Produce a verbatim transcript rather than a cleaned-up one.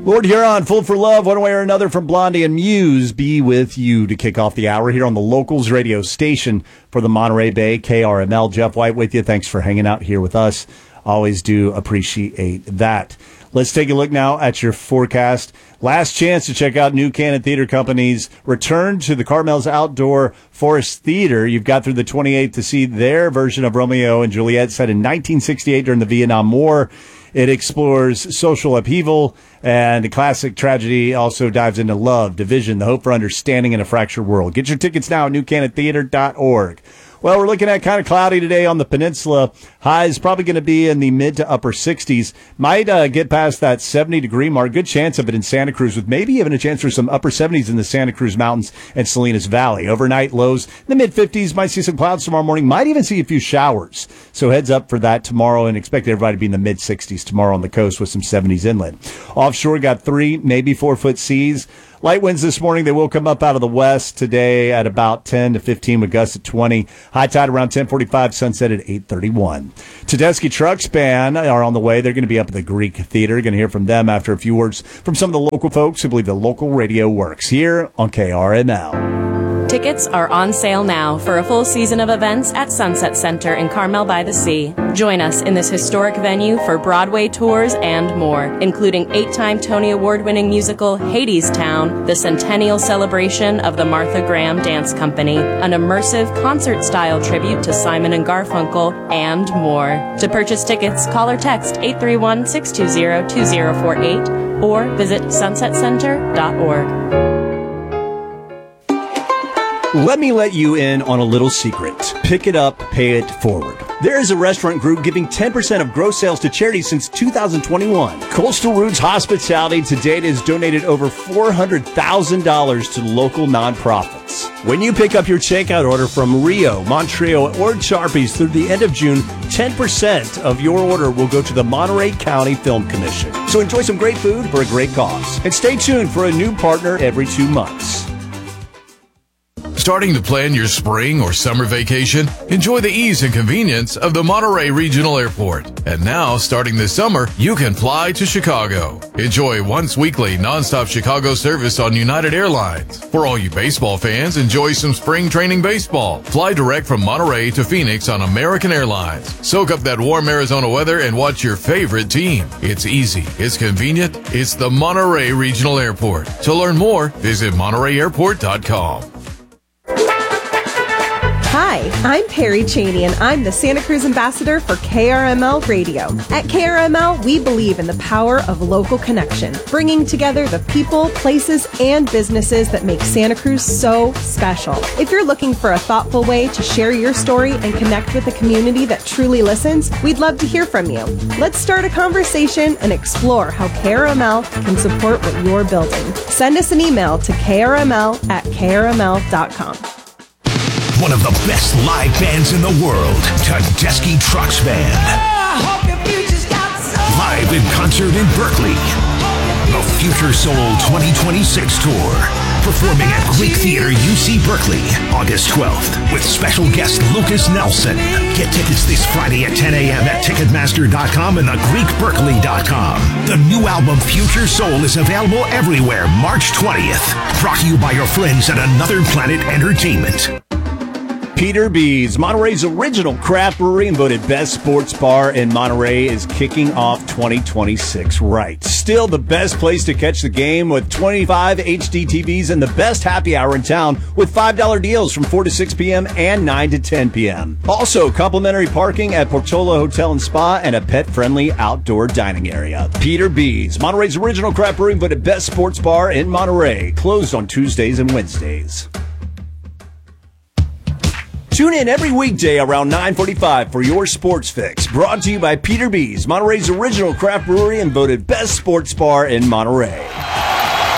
Lord Huron, Full for Love, one way or another from Blondie and Muse, be with you to kick off the hour here on the Locals radio station for the Monterey Bay, K R M L. Jeff White with you. Thanks for hanging out here with us. Always do appreciate that. Let's take a look now at your forecast. Last chance to check out New Cannon Theater Company's return to the Carmel's Outdoor Forest Theater. You've got through the twenty-eighth to see their version of Romeo and Juliet, set in nineteen sixty-eight during the Vietnam War. It explores social upheaval and classic tragedy, also dives into love, division, the hope for understanding in a fractured world. Get your tickets now at new cannon theater dot org. Well, we're looking at kind of cloudy today on the peninsula. Highs probably going to be in the mid to upper sixties. Might uh, get past that seventy-degree mark. Good chance of it in Santa Cruz, with maybe even a chance for some upper seventies in the Santa Cruz Mountains and Salinas Valley. Overnight lows in the mid-fifties. Might see some clouds tomorrow morning. Might even see a few showers. So heads up for that tomorrow, and expect everybody to be in the mid-sixties tomorrow on the coast with some seventies inland. Offshore got three, maybe four-foot seas. Light winds this morning. They will come up out of the west today at about ten to fifteen with gusts at twenty. High tide around ten forty-five, sunset at eight thirty-one. Tedeschi Trucks Band are on the way. They're going to be up at the Greek Theater. Going to hear from them after a few words from some of the local folks who believe the local radio works here on K R M L. Tickets are on sale now for a full season of events at Sunset Center in Carmel by the Sea. Join us in this historic venue for Broadway tours and more, including eight-time Tony Award-winning musical Hadestown, the centennial celebration of the Martha Graham Dance Company, an immersive concert-style tribute to Simon and Garfunkel, and more. To purchase tickets, call or text eight three one, six two zero, two zero four eight or visit sunset center dot org. Let me let you in on a little secret. Pick it up, pay it forward. There is a restaurant group giving ten percent of gross sales to charity since two thousand twenty-one. Coastal Roots Hospitality to date has donated over four hundred thousand dollars to local nonprofits. When you pick up your takeout order from Rio, Montreal, or Charpies through the end of June, ten percent of your order will go to the Monterey County Film Commission. So enjoy some great food for a great cause. And stay tuned for a new partner every two months. Starting to plan your spring or summer vacation? Enjoy the ease and convenience of the Monterey Regional Airport. And now, starting this summer, you can fly to Chicago. Enjoy once weekly nonstop Chicago service on United Airlines. For all you baseball fans, enjoy some spring training baseball. Fly direct from Monterey to Phoenix on American Airlines. Soak up that warm Arizona weather and watch your favorite team. It's easy. It's convenient. It's the Monterey Regional Airport. To learn more, visit monterey airport dot com. Hi, I'm Perry Cheney, and I'm the Santa Cruz ambassador for K R M L Radio. At K R M L, we believe in the power of local connection, bringing together the people, places, and businesses that make Santa Cruz so special. If you're looking for a thoughtful way to share your story and connect with a community that truly listens, we'd love to hear from you. Let's start a conversation and explore how K R M L can support what you're building. Send us an email to k r m l at k r m l dot com. One of the best live bands in the world, Tedeschi Trucks Band. Live in concert in Berkeley. The Future Soul twenty twenty-six Tour. Performing at Greek Theater U C Berkeley, August twelfth, with special guest Lucas Nelson. Get tickets this Friday at ten a.m. at ticketmaster dot com and the greek berkeley dot com. The new album Future Soul is available everywhere March twentieth. Brought to you by your friends at Another Planet Entertainment. Peter B's, Monterey's original craft brewery and voted best sports bar in Monterey, is kicking off twenty twenty-six right. Still the best place to catch the game with twenty-five H D T Vs and the best happy hour in town with five dollar deals from four to six p.m. and nine to ten p.m. Also, complimentary parking at Portola Hotel and Spa and a pet-friendly outdoor dining area. Peter B's, Monterey's original craft brewery and voted best sports bar in Monterey. Closed on Tuesdays and Wednesdays. Tune in every weekday around nine forty-five for your sports fix. Brought to you by Peter B's, Monterey's original craft brewery and voted best sports bar in Monterey.